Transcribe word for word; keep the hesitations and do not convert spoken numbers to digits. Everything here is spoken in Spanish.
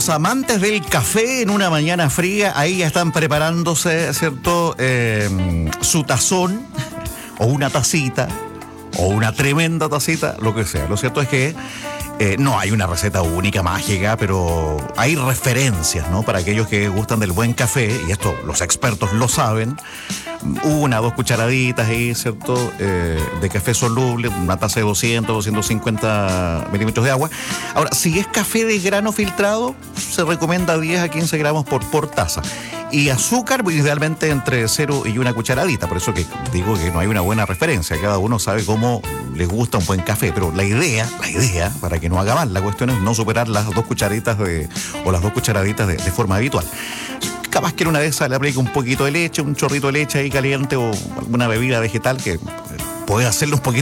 los amantes del café en una mañana fría, ahí ya están preparándose, ¿cierto? Eh, su tazón, o una tacita, o una tremenda tacita, lo que sea. Lo cierto es que eh, no hay una receta única, mágica, pero hay referencias, ¿no? Para aquellos que gustan del buen café, y esto los expertos lo saben. Una, dos cucharaditas ahí, ¿cierto? Eh, de café soluble, una taza de doscientos, doscientos cincuenta milímetros de agua. Ahora, si es café de grano filtrado, se recomienda diez a quince gramos por, por taza. Y azúcar, pues, idealmente entre cero y una cucharadita. Por eso que digo que no hay una buena referencia. Cada uno sabe cómo le gusta un buen café. Pero la idea, la idea, para que no haga mal, la cuestión es no superar las dos cucharitas de, o las dos cucharaditas de, de forma habitual. Capaz que en una de esas le aplique un poquito de leche, un chorrito de leche ahí caliente o alguna bebida vegetal que puede hacerlo un poquito